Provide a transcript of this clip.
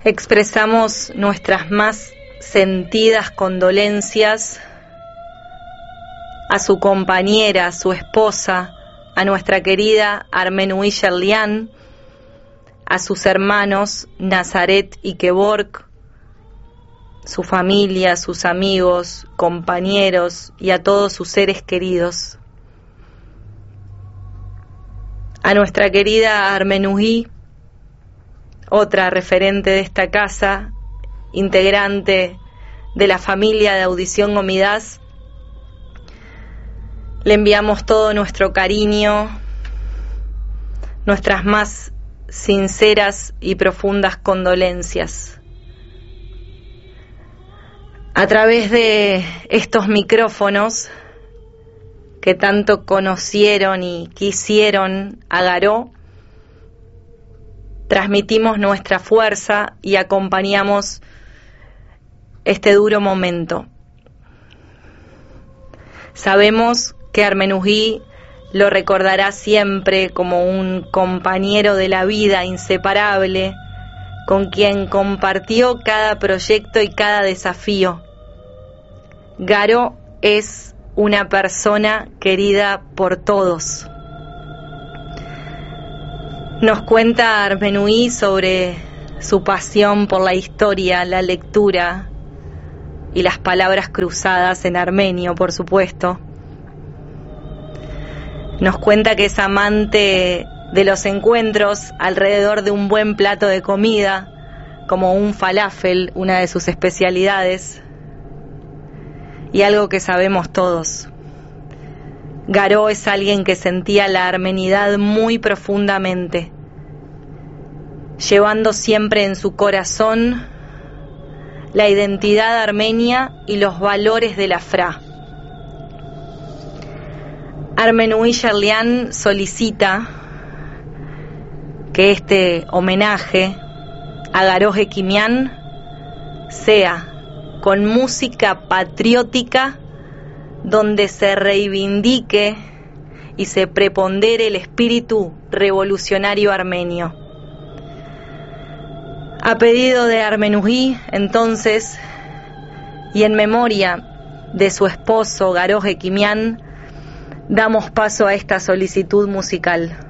Expresamos nuestras más sentidas condolencias a su compañera, a su esposa, a nuestra querida Armenui Sherlian, a sus hermanos Nazaret y Kevork, su familia, sus amigos, compañeros y a todos sus seres queridos. A nuestra querida Armenui, otra referente de esta casa, integrante de la familia de Audición Gomidás, le enviamos todo nuestro cariño, nuestras más sinceras y profundas condolencias. A través de estos micrófonos que tanto conocieron y quisieron a Garó, transmitimos nuestra fuerza y acompañamos este duro momento. Sabemos que Armenui lo recordará siempre como un compañero de la vida inseparable, con quien compartió cada proyecto y cada desafío. Garó es una persona querida por todos. Nos cuenta Armenui sobre su pasión por la historia, la lectura y las palabras cruzadas en armenio, por supuesto. Nos cuenta que es amante de los encuentros alrededor de un buen plato de comida, como un falafel, una de sus especialidades. Y algo que sabemos todos: Garó es alguien que sentía la armenidad muy profundamente, llevando siempre en su corazón la identidad armenia y los valores de la FRA. Armenui Sherlian solicita que este homenaje a Garó Hekimian sea con música patriótica, donde se reivindique y se prepondere el espíritu revolucionario armenio. A pedido de Armenui, entonces, y en memoria de su esposo Garó Hekimian, damos paso a esta solicitud musical.